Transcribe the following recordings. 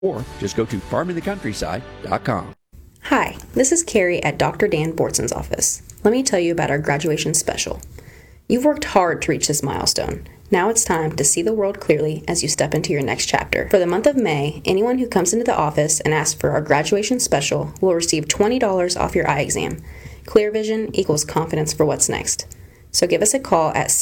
or just go to farmingthecountryside.com. Hi, this is Carrie at Dr. Dan Bortson's office. Let me tell you about our graduation special. You've worked hard to reach this milestone. Now it's time to see the world clearly as you step into your next chapter. For the month of May, anyone who comes into the office and asks for our graduation special will receive $20 off your eye exam. Clear vision equals confidence for what's next. So give us a call at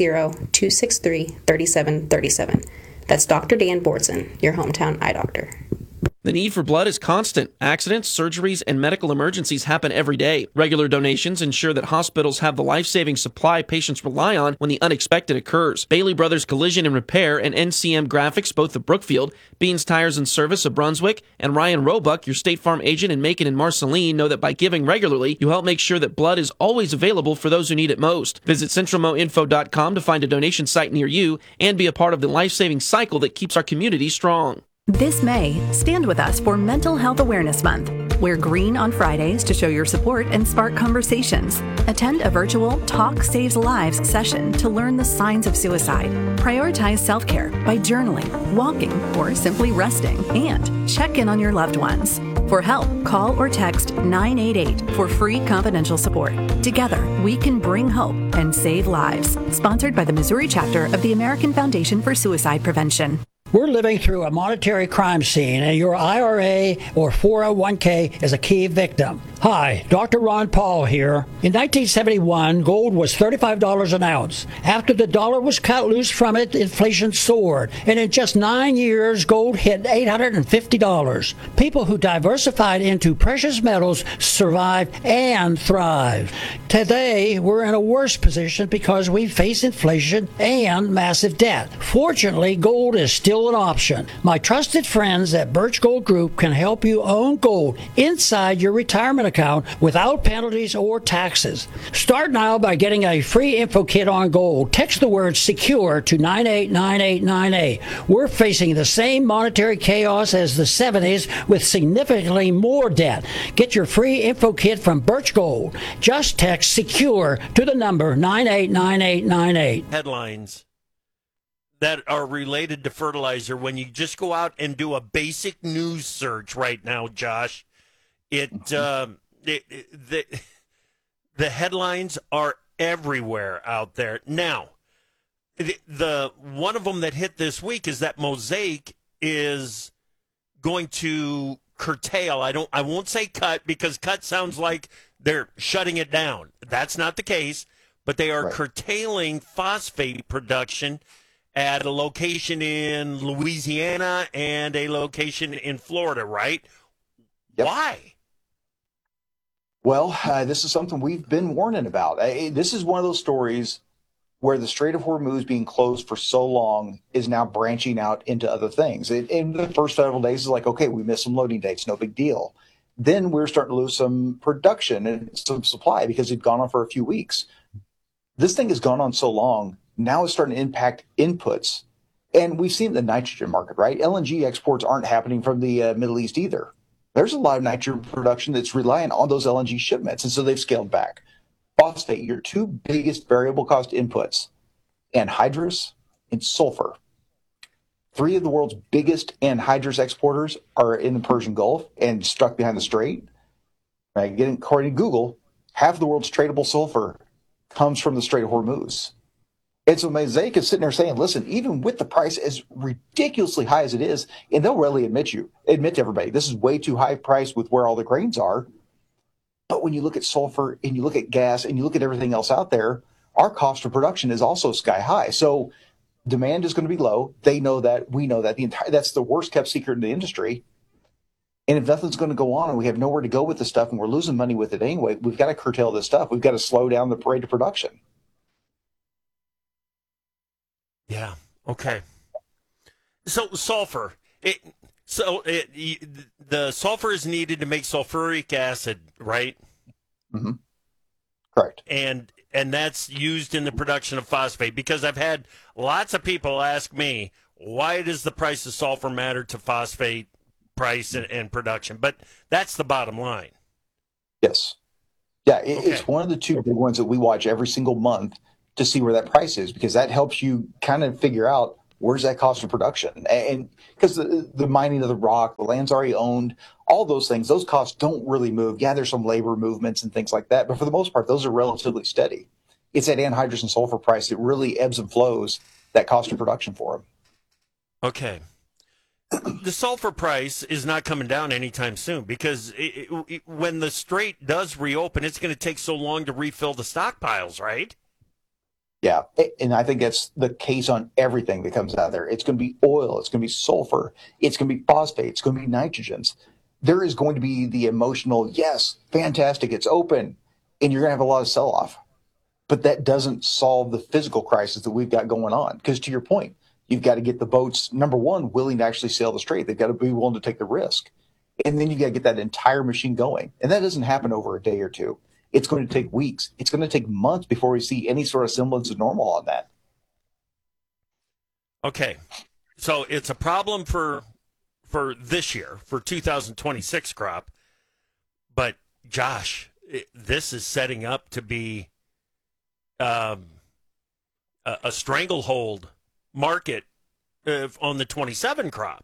660-263-3737. That's Dr. Dan Bortson, your hometown eye doctor. The need for blood is constant. Accidents, surgeries, and medical emergencies happen every day. Regular donations ensure that hospitals have the life-saving supply patients rely on when the unexpected occurs. Bailey Brothers Collision and Repair and NCM Graphics, both of Brookfield, Beans Tires and Service of Brunswick, and Ryan Roebuck, your State Farm agent in Macon and Marceline, know that by giving regularly, you help make sure that blood is always available for those who need it most. Visit centralmoinfo.com to find a donation site near you and be a part of the life-saving cycle that keeps our community strong. This May, stand with us for Mental Health Awareness Month. Wear green on Fridays to show your support and spark conversations. Attend a virtual Talk Saves Lives session to learn the signs of suicide. Prioritize self-care by journaling, walking, or simply resting. And check in on your loved ones. For help, call or text 988 for free confidential support. Together, we can bring hope and save lives. Sponsored by the Missouri chapter of the American Foundation for Suicide Prevention. We're living through a monetary crime scene, and your IRA or 401k is a key victim. Hi, Dr. Ron Paul here. In 1971, gold was $35 an ounce. After the dollar was cut loose from it, inflation soared, and in just 9 years, gold hit $850. People who diversified into precious metals survived and thrived. Today, we're in a worse position because we face inflation and massive debt. Fortunately, gold is still an option. My trusted friends at Birch Gold Group can help you own gold inside your retirement account without penalties or taxes. Start now by getting a free info kit on gold. Text the word SECURE to 989898. We're facing the same monetary chaos as the 70s with significantly more debt. Get your free info kit from Birch Gold. Just text SECURE to the number 989898. Headlines that are related to fertilizer. When you just go out and do a basic news search right now, Josh, the headlines are everywhere out there. Now, the one of them that hit this week is that Mosaic is going to curtail. I won't say cut, because cut sounds like they're shutting it down. That's not the case, but they are curtailing phosphate production at a location in Louisiana and a location in Florida, right? Yep. Why? Well, this is something we've been warning about. This is one of those stories where the Strait of Hormuz being closed for so long is now branching out into other things. In the first several days, it's like, okay, we missed some loading dates, no big deal. Then we're starting to lose some production and some supply because it'd gone on for a few weeks. This thing has gone on so long, now it's starting to impact inputs. And we've seen the nitrogen market, right? LNG exports aren't happening from the Middle East either. There's a lot of nitrogen production that's reliant on those LNG shipments, and so they've scaled back. Phosphate, your two biggest variable cost inputs, anhydrous and sulfur. 3 of the world's biggest anhydrous exporters are in the Persian Gulf and stuck behind the strait. Right? Again, according to Google, half of the world's tradable sulfur comes from the Strait of Hormuz. And so Mosaic is sitting there saying, listen, even with the price as ridiculously high as it is, and they'll readily admit to everybody, this is way too high price with where all the grains are. But when you look at sulfur and you look at gas and you look at everything else out there, our cost of production is also sky high. So demand is going to be low. They know that. We know that. That's the worst kept secret in the industry. And if nothing's going to go on and we have nowhere to go with the stuff and we're losing money with it anyway, we've got to curtail this stuff. We've got to slow down the rate of production. Yeah. Okay. So sulfur. The sulfur is needed to make sulfuric acid, right? Mm-hmm. Correct. And that's used in the production of phosphate, because I've had lots of people ask me, why does the price of sulfur matter to phosphate price and production? But that's the bottom line. Yes. Yeah, it's one of the two big ones that we watch every single month to see where that price is, because that helps you kind of figure out Where's that cost of production? And because the mining of the rock, the land's already owned, all those things, those costs don't really move. Yeah, there's some labor movements and things like that, but for the most part, those are relatively steady. It's that anhydrous and sulfur price that really ebbs and flows that cost of production for them. Okay. The sulfur price is not coming down anytime soon because when the strait does reopen, it's going to take so long to refill the stockpiles, right? Yeah, and I think that's the case on everything that comes out of there. It's going to be oil, it's going to be sulfur, it's going to be phosphate, it's going to be nitrogens. There is going to be the emotional, yes, fantastic, it's open, and you're going to have a lot of sell-off. But that doesn't solve the physical crisis that we've got going on. Because to your point, you've got to get the boats, number one, willing to actually sail the strait. They've got to be willing to take the risk. And then you got to get that entire machine going. And that doesn't happen over a day or two. It's going to take weeks. It's going to take months before we see any sort of semblance of normal on that. Okay. So it's a problem for this year, for 2026 crop. But, Josh, this is setting up to be a stranglehold market on the 27 crop.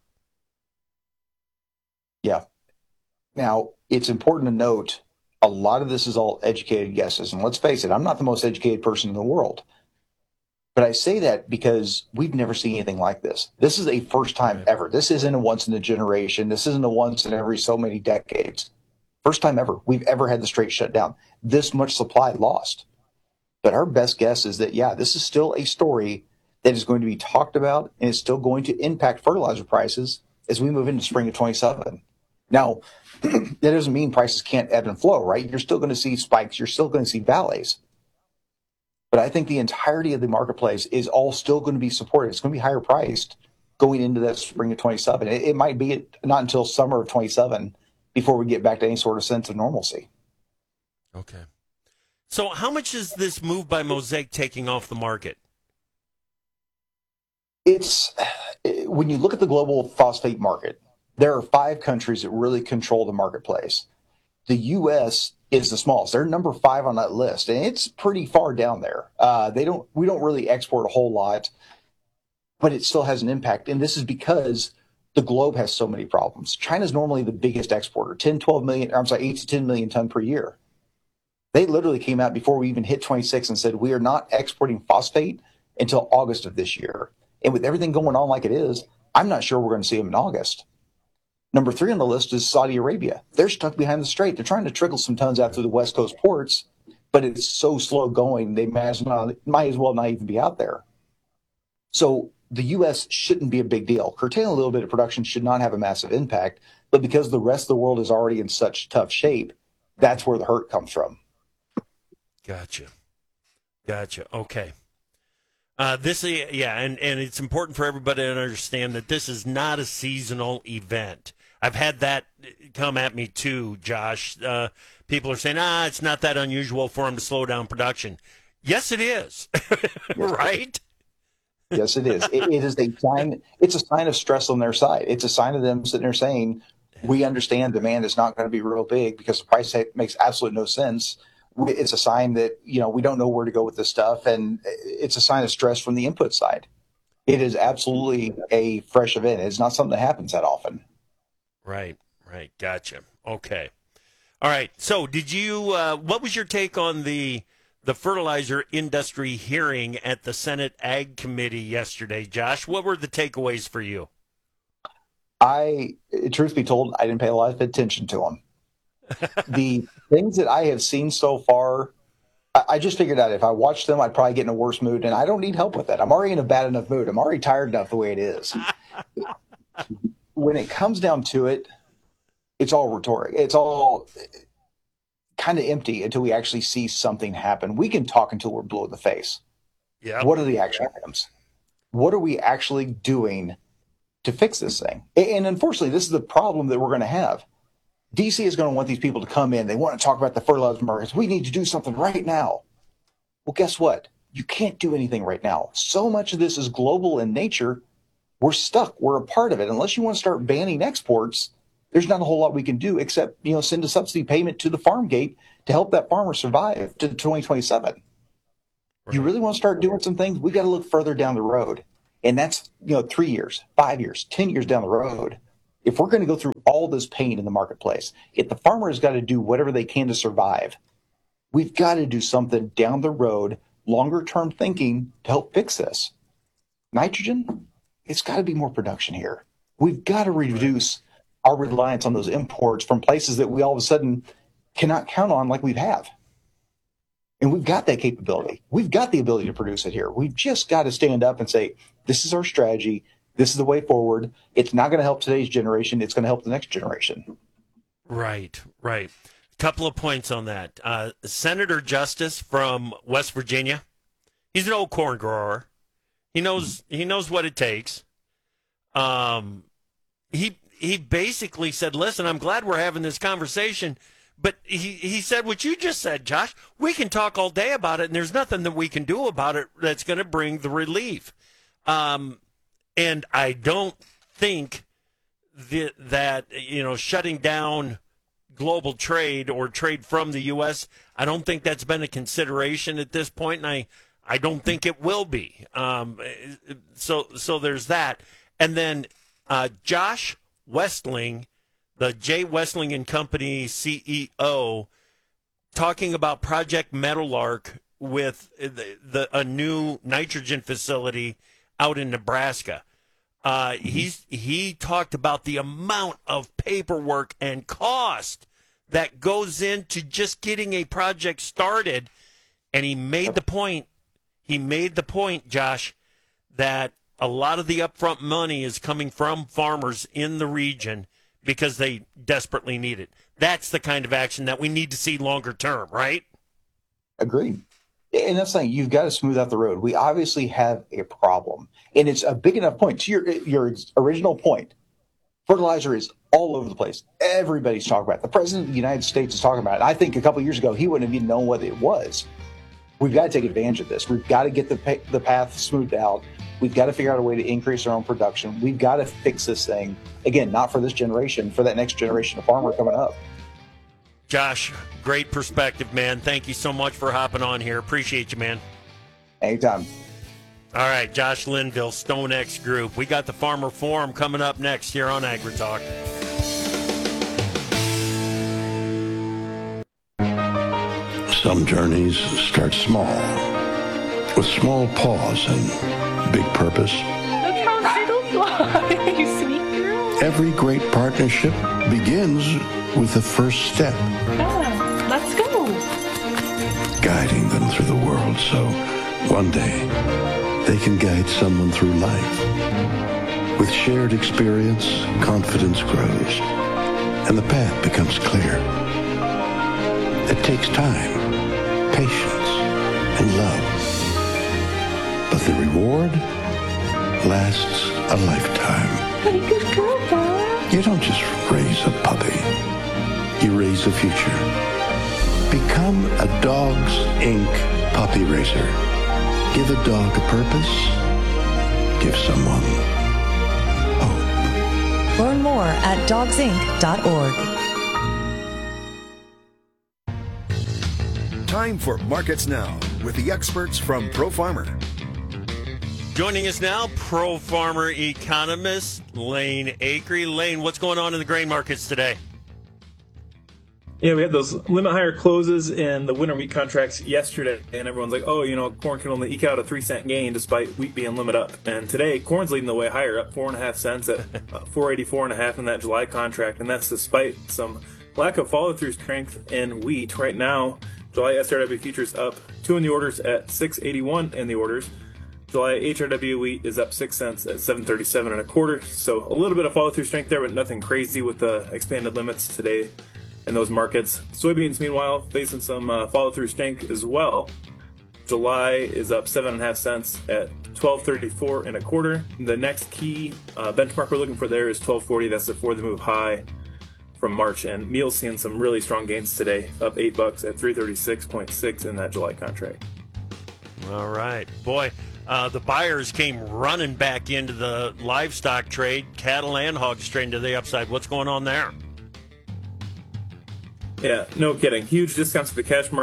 Yeah. Now, it's important to note a lot of this is all educated guesses. And let's face it, I'm not the most educated person in the world. But I say that because we've never seen anything like this. This is a first time ever. This isn't a once in a generation. This isn't a once in every so many decades. First time ever we've ever had the strait shut down. This much supply lost. But our best guess is that, yeah, this is still a story that is going to be talked about and is still going to impact fertilizer prices as we move into spring of 27. Now, that doesn't mean prices can't ebb and flow, right? You're still going to see spikes. You're still going to see valleys. But I think the entirety of the marketplace is all still going to be supported. It's going to be higher priced going into that spring of 27. It might be not until summer of 27 before we get back to any sort of sense of normalcy. Okay. So how much is this move by Mosaic taking off the market? It's when you look at the global phosphate market, there are 5 countries that really control the marketplace. The U.S. is the smallest. They're number 5 on that list, and it's pretty far down there. We don't really export a whole lot, but it still has an impact. And this is because the globe has so many problems. China's normally the biggest exporter, 8 to 10 million ton per year. They literally came out before we even hit 26 and said, we are not exporting phosphate until August of this year. And with everything going on like it is, I'm not sure we're going to see them in August. Number 3 on the list is Saudi Arabia. They're stuck behind the strait. They're trying to trickle some tons out through the West Coast ports, but it's so slow going, they might as well not even be out there. So the U.S. shouldn't be a big deal. Curtailing a little bit of production should not have a massive impact, but because the rest of the world is already in such tough shape, that's where the hurt comes from. Gotcha. Okay. And it's important for everybody to understand that this is not a seasonal event. I've had that come at me too, Josh. People are saying, it's not that unusual for them to slow down production. Yes, it is. Right? Yes, it is. It is a sign. It's a sign of stress on their side. It's a sign of them sitting there saying, we understand demand is not going to be real big because the price makes absolutely no sense. It's a sign that, we don't know where to go with this stuff. And it's a sign of stress from the input side. It is absolutely a fresh event. It's not something that happens that often. Right. Gotcha. Okay. All right. So what was your take on the fertilizer industry hearing at the Senate Ag Committee yesterday, Josh? What were the takeaways for you? Truth be told, I didn't pay a lot of attention to them. The things that I have seen so far, I just figured out if I watched them, I'd probably get in a worse mood, and I don't need help with that. I'm already in a bad enough mood. I'm already tired enough the way it is. When it comes down to it, it's all rhetoric. It's all kind of empty until we actually see something happen. We can talk until we're blue in the face. Yeah. What are the action items? What are we actually doing to fix this thing? And unfortunately, this is the problem that we're going to have. DC is going to want these people to come in. They want to talk about the fertilizer markets. We need to do something right now. Well, guess what? You can't do anything right now. So much of this is global in nature. We're stuck. We're a part of it. Unless you want to start banning exports, there's not a whole lot we can do except, send a subsidy payment to the farm gate to help that farmer survive to 2027. Right. You really want to start doing some things? We got to look further down the road. And that's, 3 years, 5 years, 10 years down the road. If we're going to go through all this pain in the marketplace, if the farmer has got to do whatever they can to survive, we've got to do something down the road, longer term thinking to help fix this. Nitrogen, it's got to be more production here. We've got to reduce our reliance on those imports from places that we all of a sudden cannot count on like we have. And we've got that capability. We've got the ability to produce it here. We've just got to stand up and say, this is our strategy. This is the way forward. It's not going to help today's generation. It's going to help the next generation. Right. Couple of points on that. Senator Justice from West Virginia, he's an old corn grower. He knows what it takes. He basically said, listen, I'm glad we're having this conversation. But he said what you just said, Josh. We can talk all day about it, and there's nothing that we can do about it that's going to bring the relief. And I don't think that shutting down global trade or trade from the U.S., I don't think that's been a consideration at this point, and I don't think it will be. So there's that. And then Josh Westling, the Jay Westling and Company CEO, talking about Project Meadowlark with a new nitrogen facility out in Nebraska. He talked about the amount of paperwork and cost that goes into just getting a project started, and he made the point, Josh, that a lot of the upfront money is coming from farmers in the region because they desperately need it. That's the kind of action that we need to see longer term, right? Agreed. And that's saying you've got to smooth out the road. We obviously have a problem, and it's a big enough point. To your original point, fertilizer is all over the place. Everybody's talking about it. The President of the United States is talking about it. I think a couple of years ago, he wouldn't have even known what it was. We've got to take advantage of this. We've got to get the path smoothed out. We've got to figure out a way to increase our own production. We've got to fix this thing. Again, not for this generation, for that next generation of farmer coming up. Josh, great perspective, man. Thank you so much for hopping on here. Appreciate you, man. Anytime. All right, Josh Linville, StoneX Group. We got the Farmer Forum coming up next here on AgriTalk. Some journeys start small, with small pause and big purpose. Look how little fly, you sweet girl. Every great partnership begins with the first step. Yeah, let's go. Guiding them through the world so one day they can guide someone through life. With shared experience, confidence grows, and the path becomes clear. It takes time, patience, and love. But the reward lasts a lifetime. What a good girl, Dad. You don't just raise a puppy. You raise a future. Become a Dogs Inc. puppy raiser. Give a dog a purpose. Give someone hope. Learn more at dogsinc.org. Time for Markets Now with the experts from Pro Farmer. Joining us now, Pro Farmer economist Lane Acree. Lane, what's going on in the grain markets today? Yeah, we had those limit higher closes in the winter wheat contracts yesterday, and everyone's like, oh, corn can only eke out a 3-cent gain despite wheat being limit up. And today, corn's leading the way higher, up 4.5 cents at 484.5 in that July contract, and that's despite some lack of follow-through strength in wheat. Right now, July SRW futures up 2 in the orders at 681 in the orders. July HRW wheat is up 6 cents at 737 1/4. So a little bit of follow-through strength there, but nothing crazy with the expanded limits today in those markets. Soybeans, meanwhile, facing some follow-through strength as well. July is up 7.5 cents at 1234 1/4. The next key benchmark we're looking for there is 1240. That's the for the move high from March. And meal's seeing some really strong gains today, up $8 at 336.6 in that July contract. All right, boy. The buyers came running back into the livestock trade, cattle and hogs trading to the upside. What's going on there? Yeah, no kidding. Huge discounts to the cash market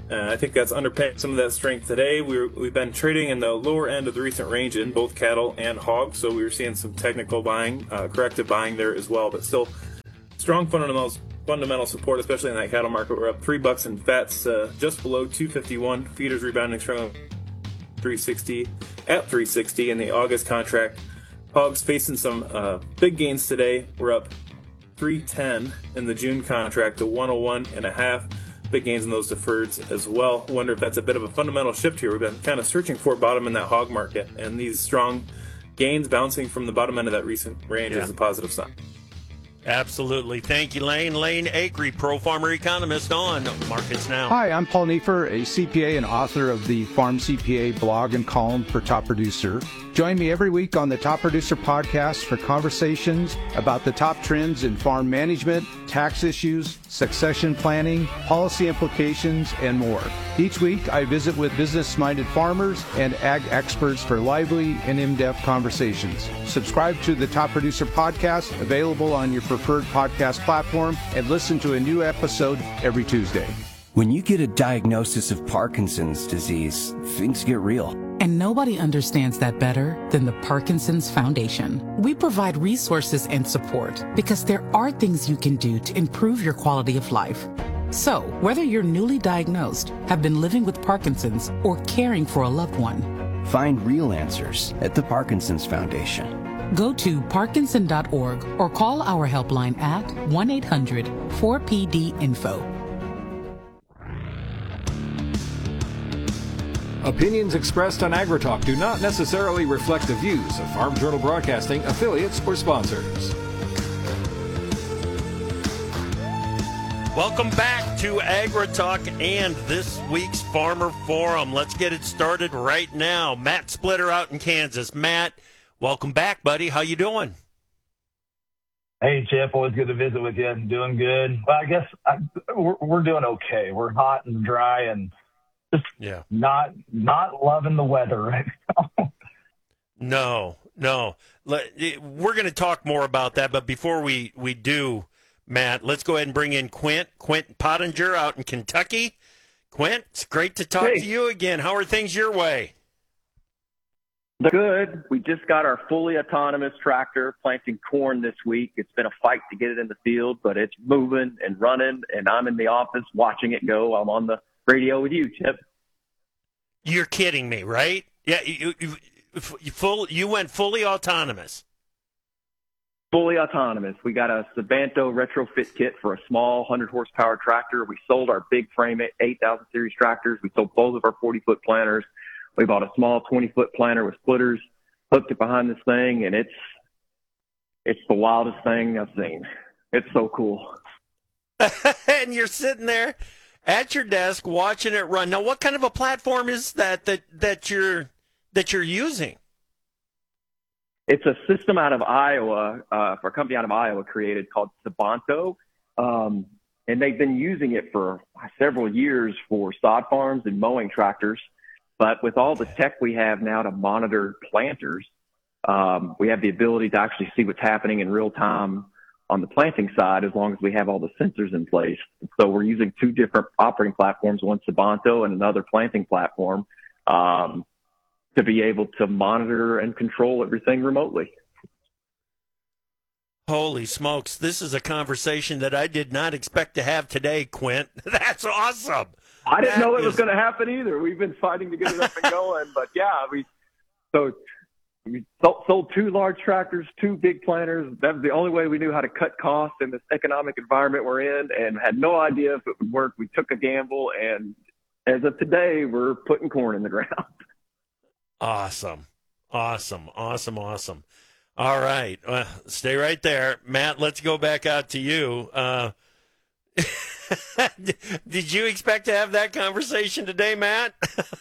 I think that's underpinned some of that strength today. We've been trading in the lower end of the recent range in both cattle and hogs, so we were seeing some technical buying, corrective buying there as well, but still strong fundamental support, especially in that cattle market. We're up $3 in fats, just below 251. Feeders rebounding strong, 360 at 360 in the August contract. Hogs facing some big gains today. We're up 310 in the June contract to 101.5. Big gains in those deferreds as well. Wonder if that's a bit of a fundamental shift here. We've been kind of searching for bottom in that hog market, and these strong gains bouncing from the bottom end of that recent range is a positive sign. Absolutely. Thank you, Lane. Lane Acree, Pro Farmer Economist on Markets Now. Hi, I'm Paul Neiffer, a CPA and author of the Farm CPA blog and column for Top Producer. Join me every week on the Top Producer podcast for conversations about the top trends in farm management, tax issues, succession planning, policy implications, and more. Each week, I visit with business-minded farmers and ag experts for lively and in-depth conversations. Subscribe to the Top Producer podcast, available on your preferred podcast platform, and listen to a new episode every Tuesday. When you get a diagnosis of Parkinson's disease, things get real. And nobody understands that better than the Parkinson's Foundation. We provide resources and support because there are things you can do to improve your quality of life. So, whether you're newly diagnosed, have been living with Parkinson's, or caring for a loved one, find real answers at the Parkinson's Foundation. Go to parkinson.org or call our helpline at 1-800-4PD-INFO. Opinions expressed on AgriTalk do not necessarily reflect the views of Farm Journal Broadcasting, affiliates, or sponsors. Welcome back to AgriTalk and this week's Farmer Forum. Let's get it started right now. Matt Splitter out in Kansas. Matt, welcome back, buddy. How you doing? Hey, Chip. Always good to visit with you. Doing good. Well, I guess we're doing okay. We're hot and dry and just not loving the weather right No. now. We're going to talk more about that, but before we do, Matt, let's go ahead and bring in Quint Pottinger out in Kentucky. Quint, it's great to talk to you again. How are things your way? Good. We just got our fully autonomous tractor planting corn this week. It's been a fight to get it in the field, but it's moving and running, and I'm in the office watching it go. I'm on the radio with you, Chip. You're kidding me, right? Yeah, you went fully autonomous. Fully autonomous. We got a Sabanto retrofit kit for a small 100-horsepower tractor. We sold our big frame 8,000 series tractors. We sold both of our 40-foot planters. We bought a small 20-foot planter with splitters, hooked it behind this thing, and it's the wildest thing I've seen. It's so cool. And you're sitting there at your desk watching it run. Now, what kind of a platform is that you're using? It's a system out of Iowa, for a company out of Iowa created called Sabanto. And they've been using it for several years for sod farms and mowing tractors. But with all the tech we have now to monitor planters, we have the ability to actually see what's happening in real time on the planting side, as long as we have all the sensors in place. So we're using two different operating platforms, one Sabanto and another planting platform, to be able to monitor and control everything remotely. Holy smokes. This is a conversation that I did not expect to have today, Quint. That's awesome. I didn't know it was going to happen either. We've been fighting to get it up and going, but yeah, we sold two large tractors, two big planters. That was the only way we knew how to cut costs in this economic environment we're in, and had no idea if it would work. We took a gamble, and as of today, we're putting corn in the ground. Awesome. All right. Stay right there. Matt, let's go back out to you. Did you expect to have that conversation today, Matt?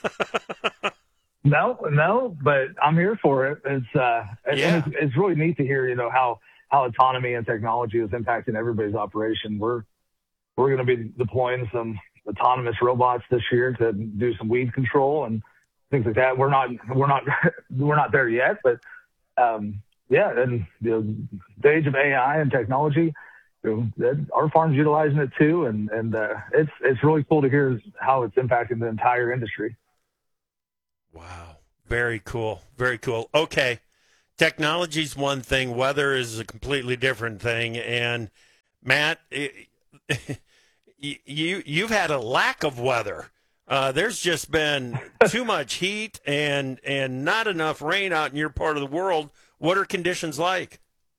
No, but I'm here for it. It's really neat to hear, how autonomy and technology is impacting everybody's operation. We're going to be deploying some autonomous robots this year to do some weed control and things like that. We're not there yet, but and the age of AI and technology, our farm's utilizing it too, and it's really cool to hear how it's impacting the entire industry. Wow, very cool, very cool. Okay, technology's one thing, weather is a completely different thing. And Matt, you've had a lack of weather. There's just been too much heat and not enough rain out in your part of the world. What are conditions like?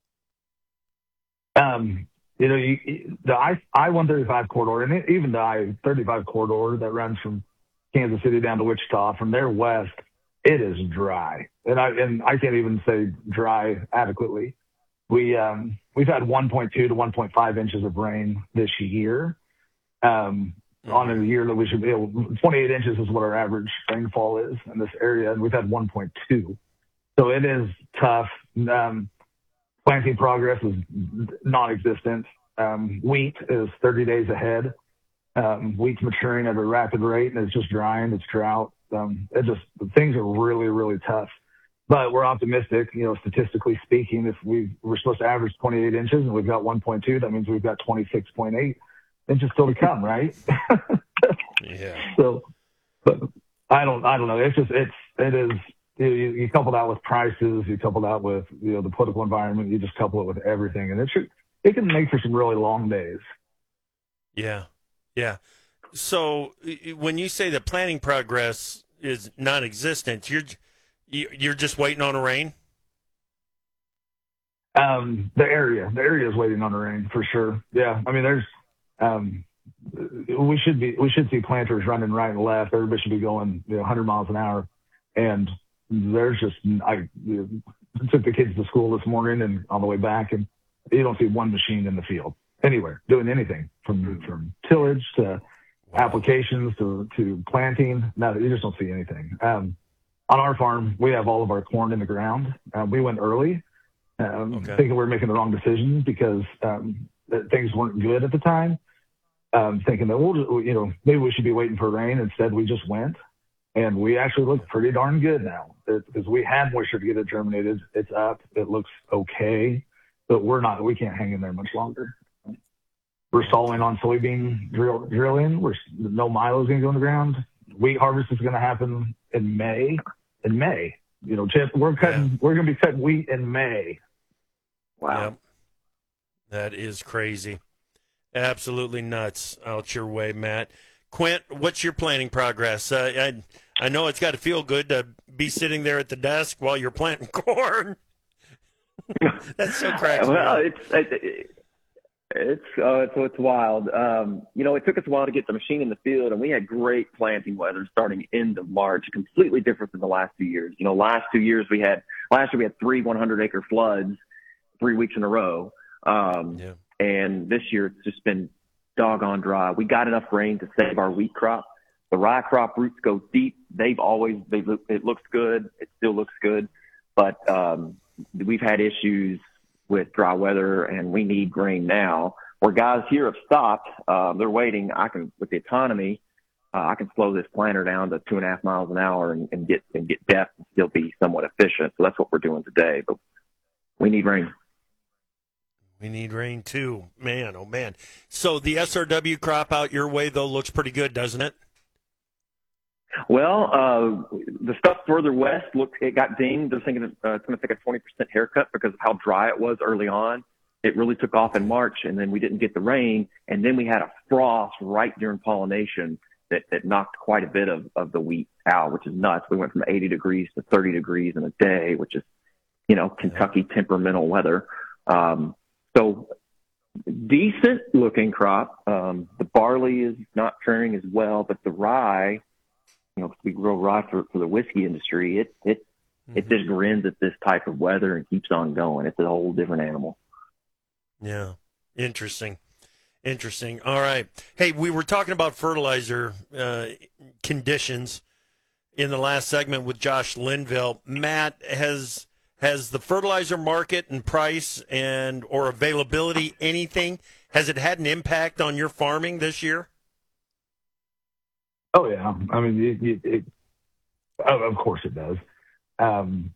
The I-135 corridor, and even the I-35 corridor that runs from Kansas City down to Wichita, from there west, it is dry, and I can't even say dry adequately. We've had 1.2 to 1.5 inches of rain this year. On a year that we should be able, 28 inches is what our average rainfall is in this area, and we've had 1.2. So it is tough. Planting progress is non-existent. Wheat is 30 days ahead. Wheat's maturing at a rapid rate, and it's just drying. It's drought. Things are really, really tough. But we're optimistic, statistically speaking. If we're supposed to average 28 inches and we've got 1.2, that means we've got 26.8 inches still to come, right? Yeah. So, but I don't know. It is. You couple that with prices, you couple that with the political environment, you just couple it with everything, and it can make for some really long days. Yeah. So when you say that planting progress is non-existent, you're just waiting on a rain? The area is waiting on a rain for sure. Yeah, I mean there's we should see planters running right and left. Everybody should be going 100 miles an hour, and there's just I took the kids to school this morning and on the way back, and you don't see one machine in the field anywhere doing anything from tillage to applications to planting. No, you just don't see anything. On our farm, we have all of our corn in the ground. We went early, thinking we were making the wrong decisions because things weren't good at the time. Thinking that maybe we should be waiting for rain. Instead, we just went, and we actually look pretty darn good now because we had moisture to get it germinated. It's up. It looks okay, but we can't hang in there much longer. We're stalling on soybean drilling. No milo is going to go in the ground. Wheat harvest is going to happen in May. Chip, we're going to be cutting wheat in May. Wow. Yep. That is crazy. Absolutely nuts out your way, Matt. Quint, what's your planting progress? I know it's got to feel good to be sitting there at the desk while you're planting corn. That's so crazy. Well, it's wild. It took us a while to get the machine in the field, and we had great planting weather starting end of March, completely different than the last 2 years. Last year we had 3 100-acre floods 3 weeks in a row. And this year it's just been doggone dry. We got enough rain to save our wheat crop. The rye crop roots go deep. It looks good. It still looks good. But we've had issues with dry weather, and we need rain now. Where guys here have stopped, they're waiting. With the autonomy, I can slow this planter down to 2.5 miles an hour and get depth and still be somewhat efficient. So that's what we're doing today. But we need rain. We need rain too, man. Oh man! So the SRW crop out your way though looks pretty good, doesn't it? Well, the stuff further west it got dinged. They're thinking it's going to take a 20% haircut because of how dry it was early on. It really took off in March, and then we didn't get the rain, and then we had a frost right during pollination that knocked quite a bit of the wheat out, which is nuts. We went from 80 degrees to 30 degrees in a day, which is Kentucky temperamental weather. So decent looking crop. The barley is not faring as well, but the rye, we grow rye for the whiskey industry. It just grins at this type of weather and keeps on going. It's a whole different animal. Yeah. Interesting. All right. Hey, we were talking about fertilizer conditions in the last segment with Josh Linville. Matt, has the fertilizer market and price or availability, has it had an impact on your farming this year? Oh, yeah. I mean, of course it does.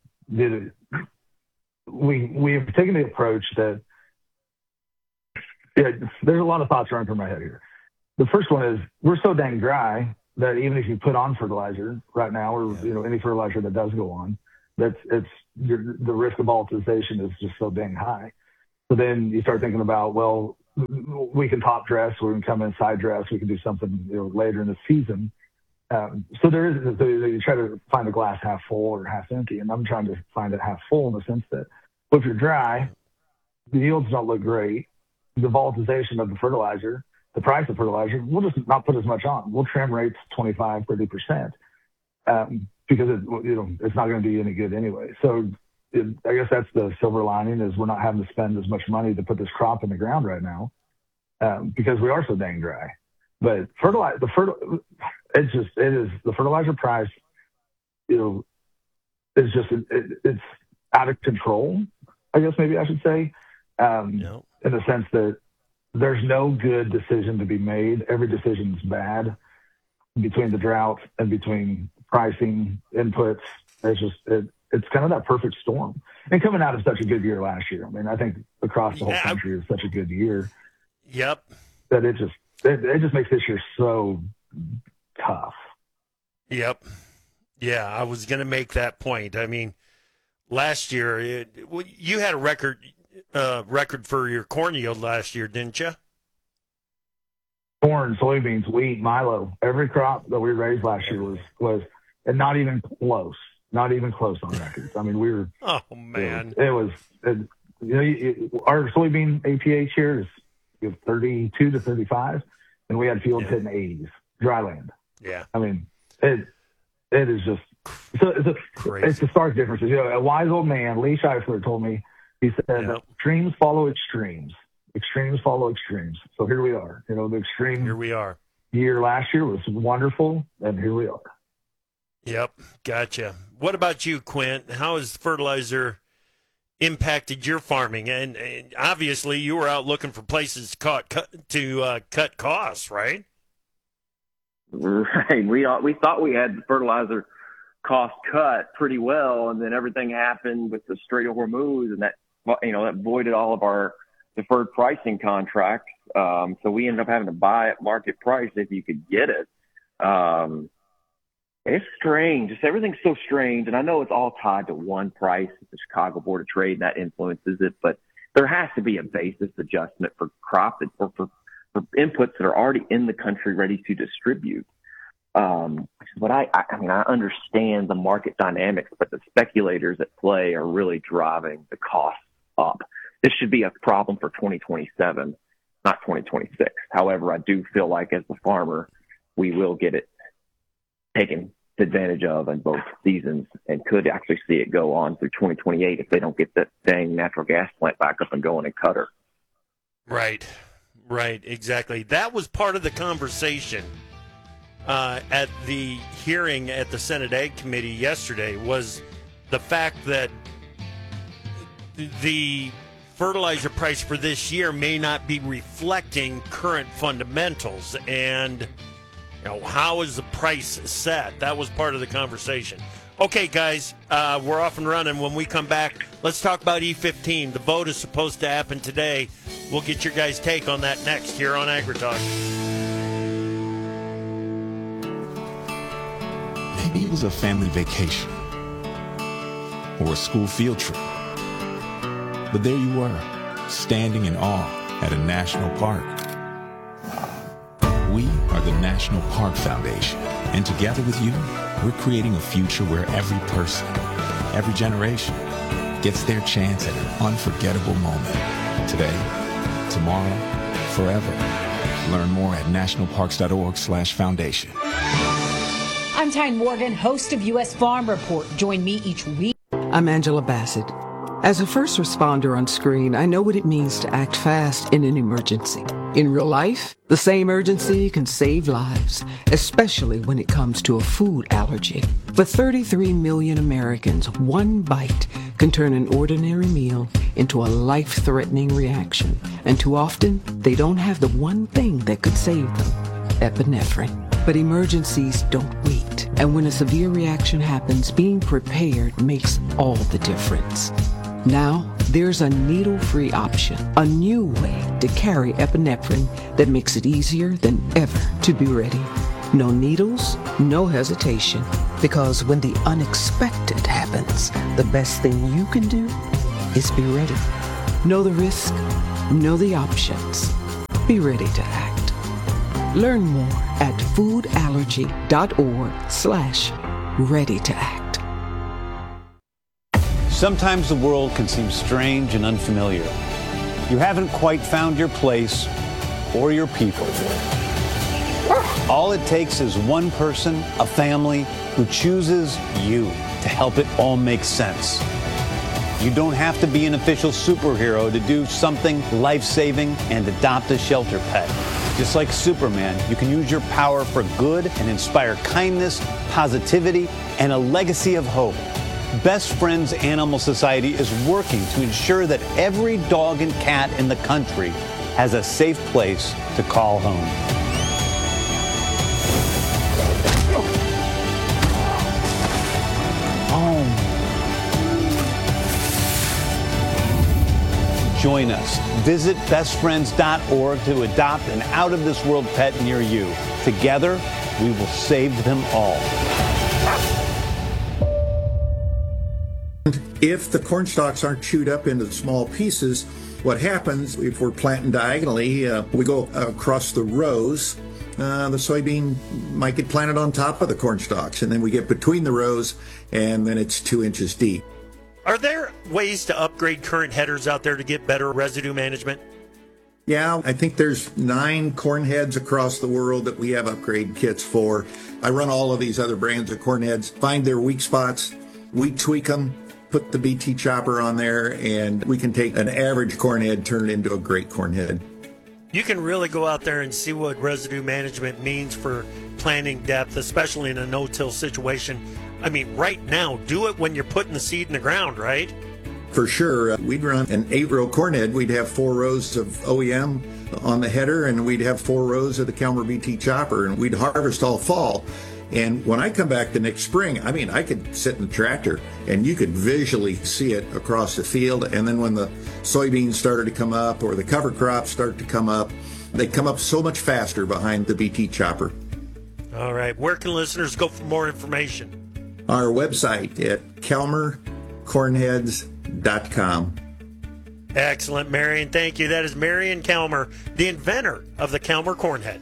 We have taken the approach that Yeah, there's a lot of thoughts running through my head here. The first one is we're so dang dry that even if you put on fertilizer right now, or any fertilizer that does go on, the risk of volatilization is just so dang high. So then you start thinking about, well, we can top dress, we can come in side dress, we can do something later in the season. So you try to find a glass half full or half empty, and I'm trying to find it half full in the sense that if you're dry, the yields don't look great. The volatilization of the fertilizer, the price of fertilizer, we'll just not put as much on. We'll trim rates 25, 30%, because it's not going to do you any good anyway. So I guess that's the silver lining, is we're not having to spend as much money to put this crop in the ground right now, because we are so dang dry. But the fertilizer price, is just it's out of control, I guess maybe I should say, in the sense that there's no good decision to be made. Every decision is bad between the drought and between pricing inputs. It's kind of that perfect storm. And coming out of such a good year last year, I mean, I think across the whole country is such a good year. Yep. That it just makes this year so tough. Yep. Yeah, I was going to make that point. I mean, last year you had a record for your corn yield last year, didn't you? Corn, soybeans, wheat, milo, every crop that we raised last year was and not even close on records. I mean, we were. Oh man, our soybean APH here is 32 to 35, and we had fields hitting 80s, dry land. Yeah, I mean it is just so it's the stark differences. A wise old man, Lee Scheifler, told me. He said, extremes follow extremes. Extremes follow extremes. So here we are. The extreme here we are. Year last year was wonderful, and here we are. Yep, gotcha. What about you, Quint? How has fertilizer impacted your farming? And obviously, you were out looking for places to cut costs, right? Right. We thought we had the fertilizer cost cut pretty well, and then everything happened with the Strait of Hormuz, and that voided all of our deferred pricing contracts. So we ended up having to buy at market price if you could get it. It's strange. Everything's so strange, and I know it's all tied to one price, the Chicago Board of Trade, and that influences it. But there has to be a basis adjustment for crop or for inputs that are already in the country ready to distribute. Which is what I understand the market dynamics, but the speculators at play are really driving the costs up. This should be a problem for 2027, not 2026. However, I do feel like as the farmer, we will get it taken advantage of in both seasons and could actually see it go on through 2028 if they don't get that dang natural gas plant back up and going in Qatar. Right, exactly. That was part of the conversation at the hearing at the Senate Ag Committee yesterday, was the fact that the fertilizer price for this year may not be reflecting current fundamentals, and how is the price set? That was part of the conversation. Okay, guys, we're off and running. When we come back, let's talk about E15. The vote is supposed to happen today. We'll get your guys' take on that next here on AgriTalk. Maybe it was a family vacation or a school field trip. But there you were, standing in awe at a national park. We are the National Park Foundation, and together with you, we're creating a future where every person, every generation, gets their chance at an unforgettable moment. Today, tomorrow, forever. Learn more at nationalparks.org/foundation. I'm Tyne Morgan, host of U.S. Farm Report. Join me each week. I'm Angela Bassett. As a first responder on screen, I know what it means to act fast in an emergency. In real life, the same urgency can save lives, especially when it comes to a food allergy. For 33 million Americans, one bite can turn an ordinary meal into a life-threatening reaction. And too often, they don't have the one thing that could save them: epinephrine. But emergencies don't wait. And when a severe reaction happens, being prepared makes all the difference. Now, there's a needle-free option, a new way to carry epinephrine that makes it easier than ever to be ready. No needles, no hesitation, because when the unexpected happens, the best thing you can do is be ready. Know the risk, know the options. Be ready to act. Learn more at foodallergy.org/ready to act. Sometimes the world can seem strange and unfamiliar. You haven't quite found your place or your people. All it takes is one person, a family, who chooses you to help it all make sense. You don't have to be an official superhero to do something life-saving and adopt a shelter pet. Just like Superman, you can use your power for good and inspire kindness, positivity, and a legacy of hope. Best Friends Animal Society is working to ensure that every dog and cat in the country has a safe place to call home. Join us. Visit bestfriends.org to adopt an out-of-this-world pet near you. Together, we will save them all. If the corn stalks aren't chewed up into small pieces, what happens if we're planting diagonally, we go across the rows, the soybean might get planted on top of the corn stalks, and then we get between the rows, and then it's 2 inches deep. Are there ways to upgrade current headers out there to get better residue management? Yeah, I think there's 9 corn heads across the world that we have upgrade kits for. I run all of these other brands of corn heads, find their weak spots, we tweak them, put the BT chopper on there, and we can take an average corn head, turn it into a great corn head. You can really go out there and see what residue management means for planting depth, especially in a no-till situation. I mean, right now, do it when you're putting the seed in the ground, right? For sure. We'd run an 8-row corn head. We'd have 4 rows of OEM on the header, and we'd have 4 rows of the Calmer BT chopper, and we'd harvest all fall. And when I come back the next spring, I mean, I could sit in the tractor and you could visually see it across the field. And then when the soybeans started to come up or the cover crops start to come up, they come up so much faster behind the BT chopper. All right. Where can listeners go for more information? Our website at CalmerCornheads.com. Excellent, Marion. Thank you. That is Marion Calmer, the inventor of the Calmer Cornhead.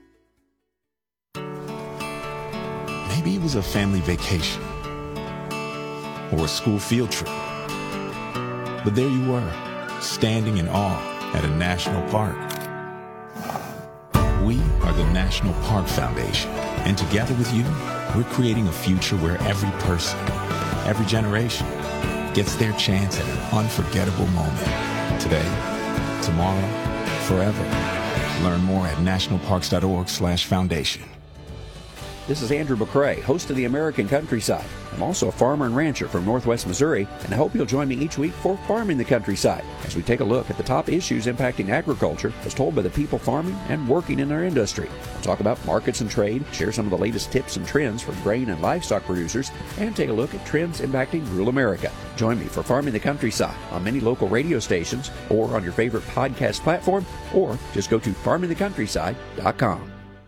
Maybe it was a family vacation or a school field trip. But there you were, standing in awe at a national park. We are the National Park Foundation, and together with you, we're creating a future where every person, every generation, gets their chance at an unforgettable moment. Today, tomorrow, forever. Learn more at nationalparks.org/foundation. This is Andrew McCrae, host of The American Countryside. I'm also a farmer and rancher from Northwest Missouri, and I hope you'll join me each week for Farming the Countryside, as we take a look at the top issues impacting agriculture as told by the people farming and working in our industry. We'll talk about markets and trade, share some of the latest tips and trends for grain and livestock producers, and take a look at trends impacting rural America. Join me for Farming the Countryside on many local radio stations or on your favorite podcast platform, or just go to farmingthecountryside.com.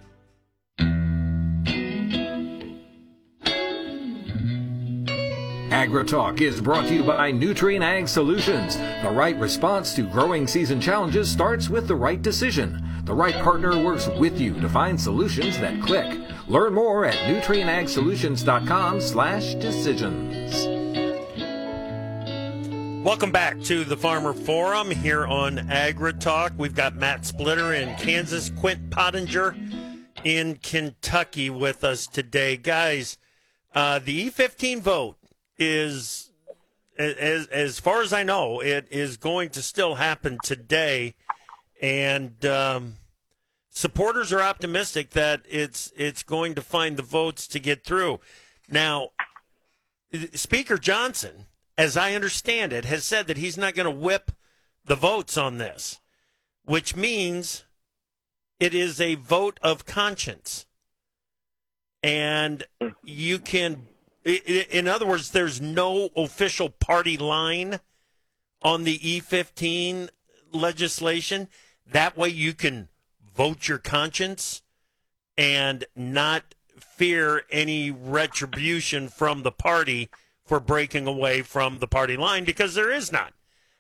AgriTalk is brought to you by Nutrien Ag Solutions. The right response to growing season challenges starts with the right decision. The right partner works with you to find solutions that click. Learn more at nutrienagsolutions.com/decisions. Welcome back to the Farmer Forum here on AgriTalk. We've got Matt Splitter in Kansas, Quint Pottinger in Kentucky with us today. Guys, the E15 vote is, as far as I know, it is going to still happen today, and supporters are optimistic that it's going to find the votes to get through. Now, Speaker Johnson, as I understand it, has said that he's not going to whip the votes on this, which means it is a vote of conscience, and you can. In other words, there's no official party line on the E15 legislation. That way you can vote your conscience and not fear any retribution from the party for breaking away from the party line, because there is none.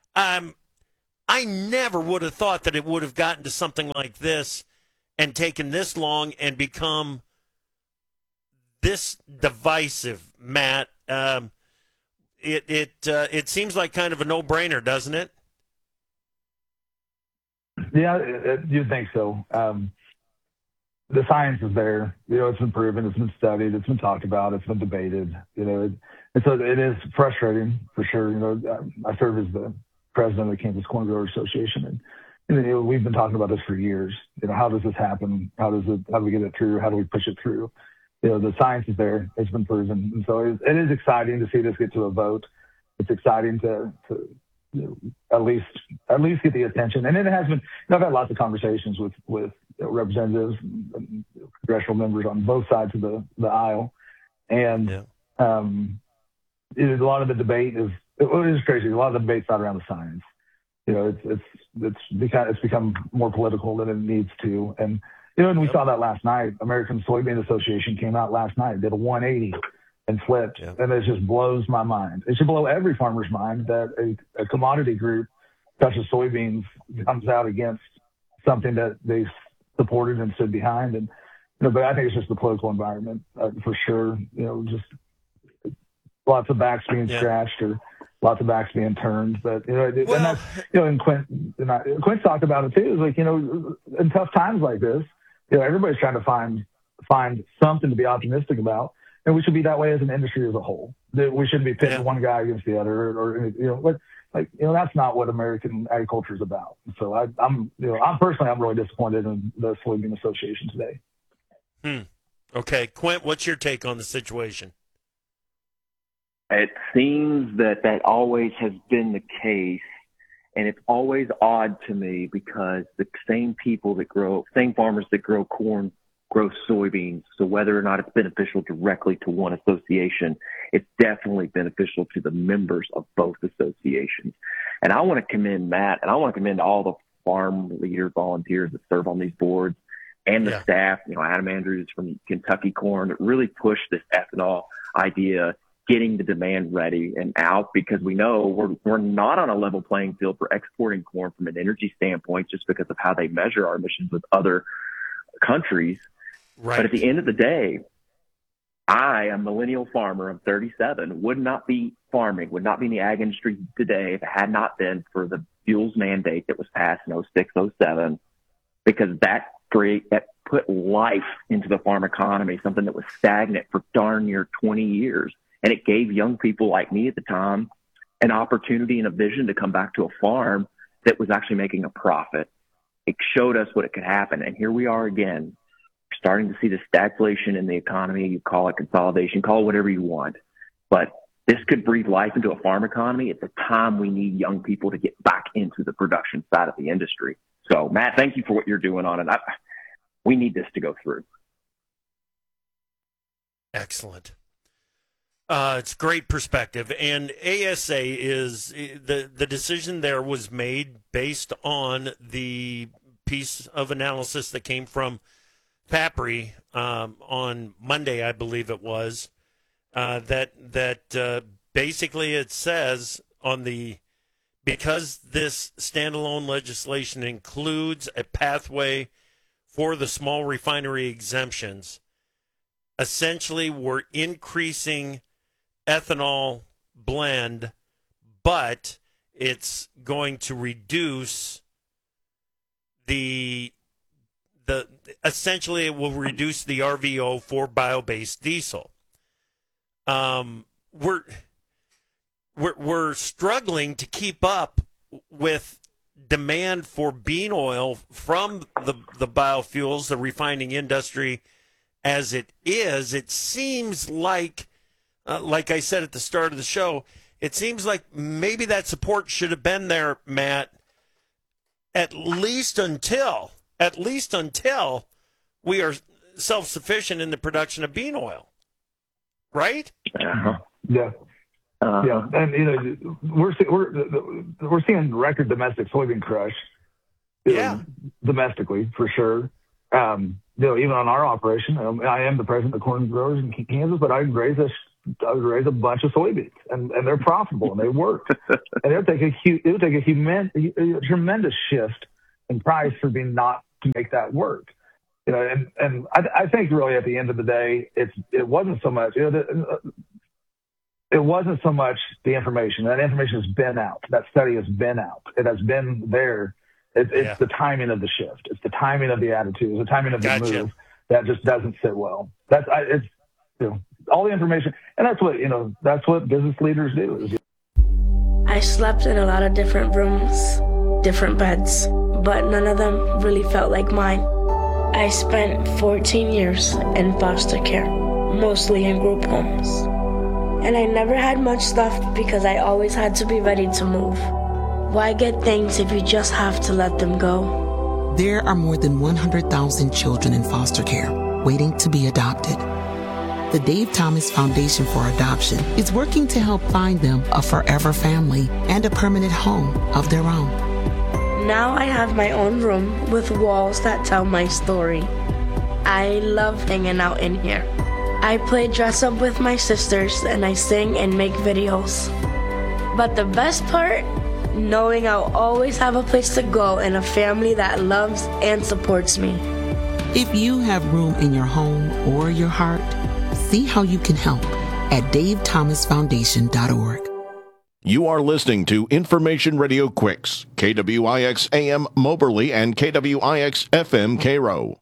I never would have thought that it would have gotten to something like this and taken this long and become this divisive, Matt. It seems like kind of a no-brainer, doesn't it? Yeah, you'd think so. The science is there. It's been proven, it's been studied, it's been talked about, it's been debated. And so it is frustrating for sure. I serve as the president of the Kansas Corn Growers Association, and we've been talking about this for years. How does this happen? How do we get it through? How do we push it through? The science is there. It's been proven. And so it is exciting to see this get to a vote. It's exciting to at least get the attention. And it has been, I've had lots of conversations with representatives and congressional members on both sides of the aisle. And a lot of the debate is crazy. A lot of the debate's not around the science. It's become more political than it needs to. And and we saw that last night. American Soybean Association came out last night, did a 180 and flipped. And it just blows my mind. It should blow every farmer's mind that a commodity group such as soybeans comes out against something that they supported and stood behind. And but I think it's just the political environment for sure. Just lots of backs being scratched or lots of backs being turned. But and that's and Quint talked about it too. Is like in tough times like this, everybody's trying to find something to be optimistic about, and we should be that way as an industry as a whole. That we shouldn't be pitting one guy against the other, or that's not what American agriculture is about. So I'm personally really disappointed in the Soybean Association today. Okay, Quint, what's your take on the situation? It seems that always has been the case, and it's always odd to me because the same farmers that grow corn grow soybeans. So whether or not it's beneficial directly to one association, it's definitely beneficial to the members of both associations. And I want to commend Matt, and I want to commend all the farm leader volunteers that serve on these boards and the staff, Adam Andrews from Kentucky Corn, that really pushed this ethanol idea, getting the demand ready and out, because we know we're not on a level playing field for exporting corn from an energy standpoint just because of how they measure our emissions with other countries. Right. But at the end of the day, I, a millennial farmer, I'm 37, would not be in the ag industry today if it had not been for the fuels mandate that was passed in 06, 07, because that put life into the farm economy, something that was stagnant for darn near 20 years. And it gave young people like me at the time an opportunity and a vision to come back to a farm that was actually making a profit. It showed us what it could happen. And here we are again, starting to see the stagflation in the economy. You call it consolidation, call it whatever you want. But this could breathe life into a farm economy at the time we need young people to get back into the production side of the industry. So, Matt, thank you for what you're doing on it. We need this to go through. Excellent. It's great perspective, and ASA is the decision there was made based on the piece of analysis that came from PAPRI on Monday, I believe it was, that basically it says because this standalone legislation includes a pathway for the small refinery exemptions, essentially we're increasing ethanol blend, but it's going to reduce essentially it will reduce the RVO for bio-based diesel. We're struggling to keep up with demand for bean oil from the biofuels, the refining industry as it is. It seems like I said at the start of the show, it seems like maybe that support should have been there, Matt, at least until we are self-sufficient in the production of bean oil. Right? Yeah. And we're seeing record domestic soybean crush. Domestically for sure. Even on our operation, I am the president of corn growers in Kansas, but I would raise a bunch of soybeans, and they're profitable and they work. And it would take a tremendous shift in price for being not to make that work. And I think really at the end of the day, it wasn't so much. It wasn't so much the information. That information has been out. That study has been out. It has been there. It's the timing of the shift. It's the timing of the attitude. It's the timing of the move that just doesn't sit well. It's all the information, and that's what business leaders do. I slept in a lot of different rooms, different beds, but none of them really felt like mine. I spent 14 years in foster care, mostly in group homes. And I never had much stuff because I always had to be ready to move. Why get things if you just have to let them go? There are more than 100,000 children in foster care waiting to be adopted. The Dave Thomas Foundation for Adoption is working to help find them a forever family and a permanent home of their own. Now I have my own room with walls that tell my story. I love hanging out in here. I play dress up with my sisters and I sing and make videos. But the best part? Knowing I'll always have a place to go and a family that loves and supports me. If you have room in your home or your heart, see how you can help at davethomasfoundation.org. You are listening to Information Radio Quicks, KWIX AM Moberly and KWIX FM Cairo.